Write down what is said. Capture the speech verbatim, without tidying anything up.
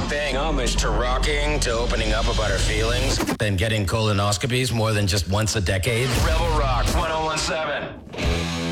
Paying homage to rocking, to opening up about our feelings, then getting colonoscopies more than just once a decade. Rebel Rock ten seventeen.